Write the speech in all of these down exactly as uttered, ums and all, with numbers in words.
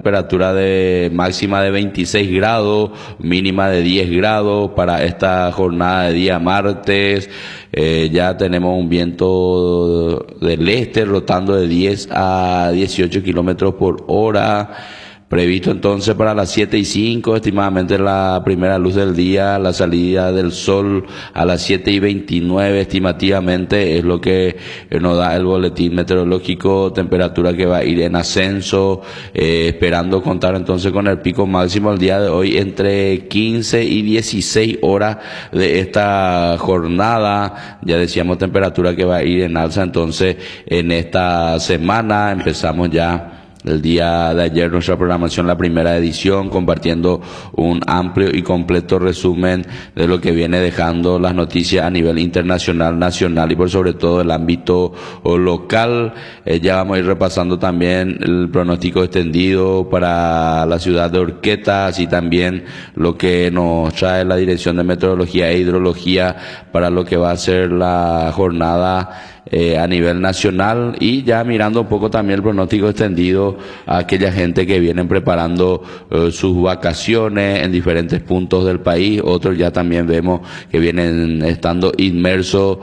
temperatura de máxima de veintiséis grados, mínima de diez grados para esta jornada de día martes. Eh, ya tenemos un viento del este rotando de diez a dieciocho kilómetros por hora. Previsto entonces para las siete y cinco, estimadamente la primera luz del día, la salida del sol a las siete y veintinueve, estimativamente es lo que nos da el boletín meteorológico, temperatura que va a ir en ascenso, eh, esperando contar entonces con el pico máximo el día de hoy entre quince y dieciséis horas de esta jornada. Ya decíamos temperatura que va a ir en alza entonces en esta semana. Empezamos ya el día de ayer nuestra programación, la primera edición, compartiendo un amplio y completo resumen de lo que viene dejando las noticias a nivel internacional, nacional y por sobre todo el ámbito local. Eh, ya vamos a ir repasando también el pronóstico extendido para la ciudad de Horqueta, así también lo que nos trae la Dirección de Meteorología e Hidrología para lo que va a ser la jornada Eh, a nivel nacional, y ya mirando un poco también el pronóstico extendido a aquella gente que vienen preparando eh, sus vacaciones en diferentes puntos del país. Otros ya también vemos que vienen estando inmersos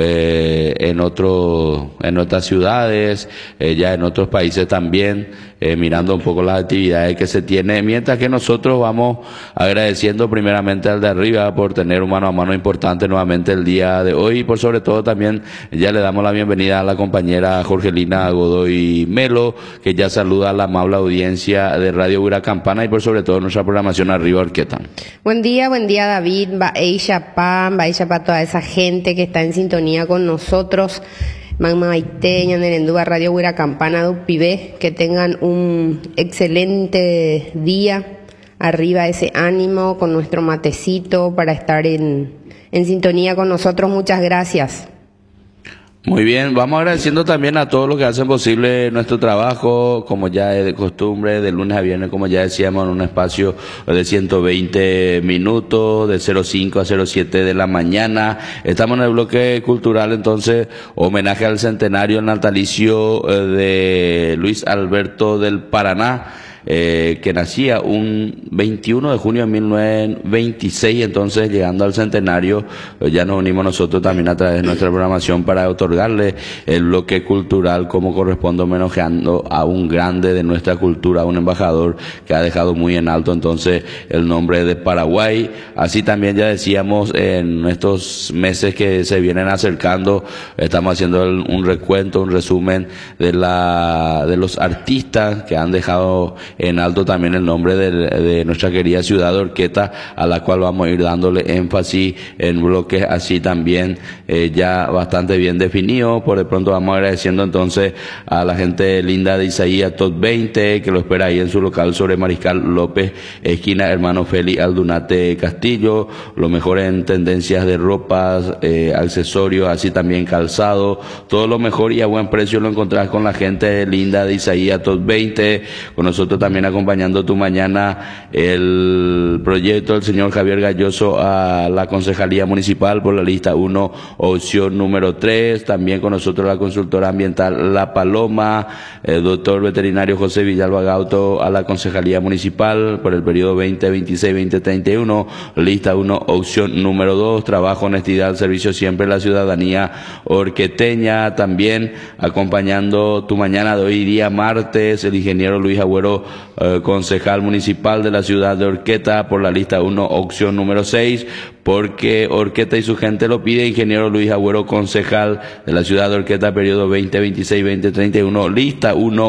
eh, en otros en otras ciudades, eh, ya en otros países también, eh, mirando un poco las actividades que se tienen, mientras que nosotros vamos agradeciendo primeramente al de arriba por tener un mano a mano importante nuevamente el día de hoy, y por sobre todo también ya le damos la bienvenida a la compañera Jorgelina Godoy Melo, que ya saluda a la amable audiencia de Radio Huracampana y por sobre todo nuestra programación Arriba Horqueta. Buen día, buen día David, Baeisha Pam, Baeisha para toda esa gente que está en sintonía con nosotros. Magma Maiteña, Nerendúa, Radio Huracampana, Dupibe, que tengan un excelente día. Arriba ese ánimo con nuestro matecito para estar en, en sintonía con nosotros. Muchas gracias. Muy bien, vamos agradeciendo también a todos los que hacen posible nuestro trabajo, como ya es de costumbre, de lunes a viernes, como ya decíamos, en un espacio de ciento veinte minutos, de cero cinco a cero siete de la mañana. Estamos en el bloque cultural, entonces, homenaje al centenario natalicio de Luis Alberto del Paraná, Eh, que nacía un veintiuno de junio de mil novecientos veintiséis, entonces llegando al centenario, eh, ya nos unimos nosotros también a través de nuestra programación para otorgarle el bloque cultural como corresponde, homenajeando a un grande de nuestra cultura, a un embajador que ha dejado muy en alto entonces el nombre de Paraguay. Así también ya decíamos, en estos meses que se vienen acercando, estamos haciendo el, un recuento, un resumen de la de los artistas que han dejado en alto también el nombre de, de nuestra querida ciudad de Horqueta, a la cual vamos a ir dándole énfasis en bloques así también eh, ya bastante bien definidos. Por de pronto vamos agradeciendo entonces a la gente linda de Isaías Top veinte, que lo espera ahí en su local sobre Mariscal López, esquina Hermano Félix Aldunate Castillo, lo mejor en tendencias de ropas, eh, accesorios, así también calzado, todo lo mejor y a buen precio lo encontrás con la gente linda de Isaías Top veinte. Con nosotros también acompañando tu mañana el proyecto del señor Javier Galloso a la Concejalía Municipal por la lista uno, opción número tres. También con nosotros la consultora ambiental La Paloma, el doctor veterinario José Villalba Gauto a la Concejalía Municipal por el periodo veinte veintiséis veinte treinta y uno, lista uno, opción número dos, trabajo, honestidad, servicio siempre a la ciudadanía horqueteña. También acompañando tu mañana de hoy día martes el ingeniero Luis Agüero, Eh, concejal municipal de la ciudad de Horqueta por la lista uno, opción número seis, porque Horqueta y su gente lo pide. Ingeniero Luis Agüero, concejal de la ciudad de Horqueta, periodo veinte veintiséis veinte treinta y uno, lista uno,